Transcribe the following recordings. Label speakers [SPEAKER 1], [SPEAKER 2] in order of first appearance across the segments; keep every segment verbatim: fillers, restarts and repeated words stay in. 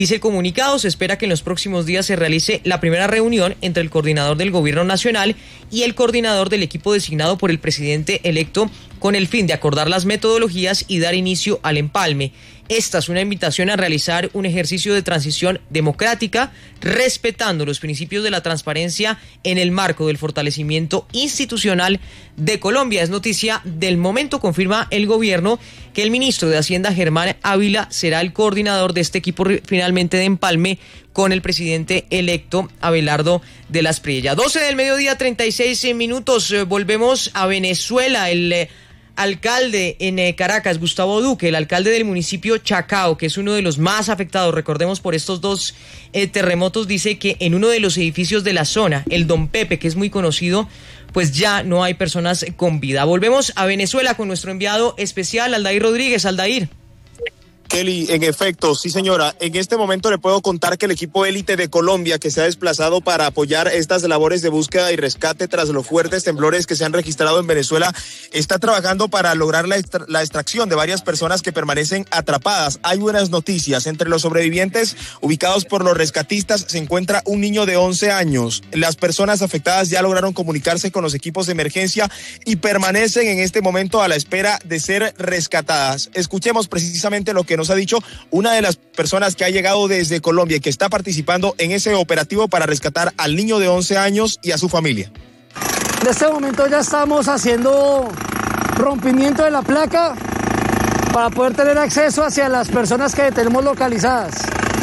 [SPEAKER 1] Dice el comunicado, se espera que en los próximos días se realice la primera reunión entre el coordinador del gobierno nacional y el coordinador del equipo designado por el presidente electo con el fin de acordar las metodologías y dar inicio al empalme. Esta es una invitación a realizar un ejercicio de transición democrática, respetando los principios de la transparencia en el marco del fortalecimiento institucional de Colombia. Es noticia del momento, confirma el gobierno que el ministro de Hacienda, Germán Ávila, será el coordinador de este equipo finalmente de empalme con el presidente electo Abelardo de las Priella. doce del mediodía, treinta y seis minutos. Volvemos a Venezuela. El eh, alcalde en eh, Caracas, Gustavo Duque, el alcalde del municipio Chacao, que es uno de los más afectados, recordemos, por estos dos eh, terremotos, dice que en uno de los edificios de la zona, el Don Pepe, que es muy conocido, pues ya no hay personas con vida. Volvemos a Venezuela con nuestro enviado especial, Aldair Rodríguez. Aldair.
[SPEAKER 2] Kelly, en efecto, sí señora, en este momento le puedo contar que el equipo élite de Colombia que se ha desplazado para apoyar estas labores de búsqueda y rescate tras los fuertes temblores que se han registrado en Venezuela está trabajando para lograr la, extra- la extracción de varias personas que permanecen atrapadas. Hay buenas noticias, entre los sobrevivientes ubicados por los rescatistas se encuentra un niño de once años. Las personas afectadas ya lograron comunicarse con los equipos de emergencia y permanecen en este momento a la espera de ser rescatadas. Escuchemos precisamente lo que nos ha dicho una de las personas que ha llegado desde Colombia y que está participando en ese operativo para rescatar al niño de once años y a su familia.
[SPEAKER 3] En este momento ya estamos haciendo rompimiento de la placa para poder tener acceso hacia las personas que tenemos localizadas.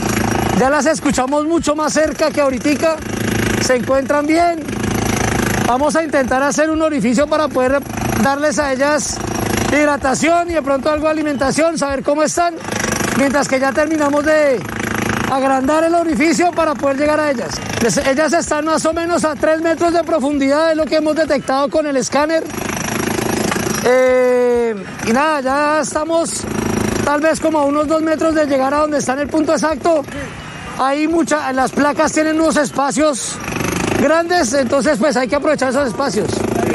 [SPEAKER 3] Ya las escuchamos mucho más cerca que ahorita, se encuentran bien. Vamos a intentar hacer un orificio para poder darles a ellas hidratación y de pronto algo de alimentación, saber cómo están, mientras que ya terminamos de agrandar el orificio para poder llegar a ellas. Ellas están más o menos a tres metros de profundidad, es lo que hemos detectado con el escáner. Eh, y nada, ya estamos tal vez como a unos dos metros de llegar a donde está en el punto exacto. Hay muchas, las placas tienen unos espacios grandes, entonces pues hay que aprovechar esos espacios.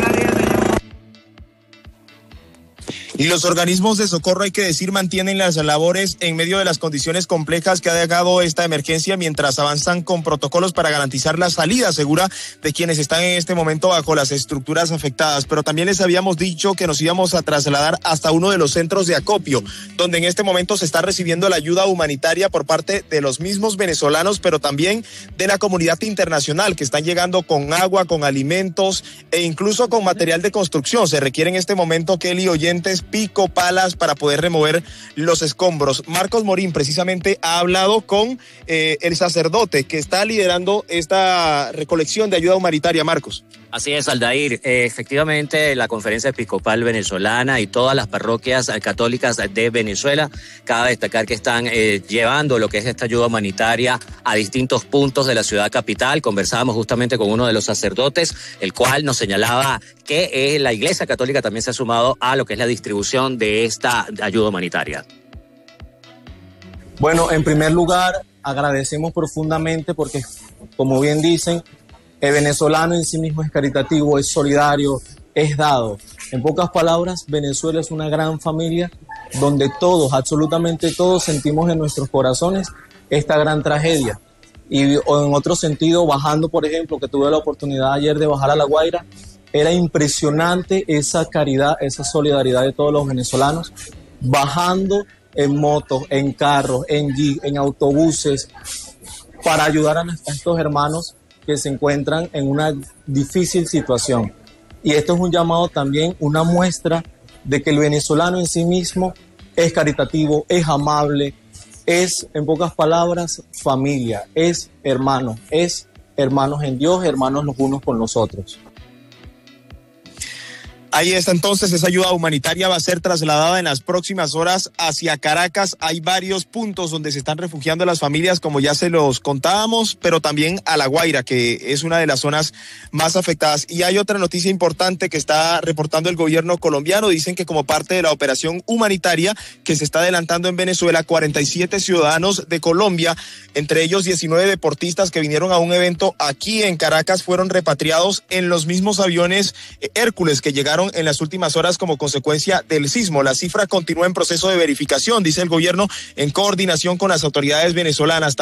[SPEAKER 2] Y los organismos de socorro, hay que decir, mantienen las labores en medio de las condiciones complejas que ha dejado esta emergencia mientras avanzan con protocolos para garantizar la salida segura de quienes están en este momento bajo las estructuras afectadas. Pero también les habíamos dicho que nos íbamos a trasladar hasta uno de los centros de acopio, donde en este momento se está recibiendo la ayuda humanitaria por parte de los mismos venezolanos, pero también de la comunidad internacional, que están llegando con agua, con alimentos e incluso con material de construcción. Se requiere en este momento, Kelly, oyentes, pico, palas para poder remover los escombros. Marcos Morín precisamente ha hablado con eh, el sacerdote que está liderando esta recolección de ayuda humanitaria. Marcos.
[SPEAKER 4] Así es, Aldair. Eh, efectivamente, la Conferencia Episcopal Venezolana y todas las parroquias católicas de Venezuela, cabe destacar que están eh, llevando lo que es esta ayuda humanitaria a distintos puntos de la ciudad capital. Conversábamos justamente con uno de los sacerdotes, el cual nos señalaba que eh, la Iglesia Católica también se ha sumado a lo que es la distribución de esta ayuda humanitaria.
[SPEAKER 5] Bueno, en primer lugar, agradecemos profundamente porque, como bien dicen, el venezolano en sí mismo es caritativo, es solidario, es dado. En pocas palabras, Venezuela es una gran familia donde todos, absolutamente todos, sentimos en nuestros corazones esta gran tragedia. Y o en otro sentido, bajando, por ejemplo, que tuve la oportunidad ayer de bajar a La Guaira, era impresionante esa caridad, esa solidaridad de todos los venezolanos, bajando en motos, en carros, en jeep, en autobuses, para ayudar a estos hermanos que se encuentran en una difícil situación. Y esto es un llamado también, una muestra de que el venezolano en sí mismo es caritativo, es amable, es, en pocas palabras, familia, es hermano, es hermanos en Dios, hermanos los unos con los otros.
[SPEAKER 2] Ahí está entonces, esa ayuda humanitaria va a ser trasladada en las próximas horas hacia Caracas. Hay varios puntos donde se están refugiando las familias, como ya se los contábamos, pero también a La Guaira, que es una de las zonas más afectadas. Y hay otra noticia importante que está reportando el gobierno colombiano. Dicen que como parte de la operación humanitaria que se está adelantando en Venezuela, cuarenta y siete ciudadanos de Colombia, entre ellos diecinueve deportistas que vinieron a un evento aquí en Caracas, fueron repatriados en los mismos aviones Hércules que llegaron registraron en las últimas horas como consecuencia del sismo. La cifra continúa en proceso de verificación, dice el gobierno, en coordinación con las autoridades venezolanas.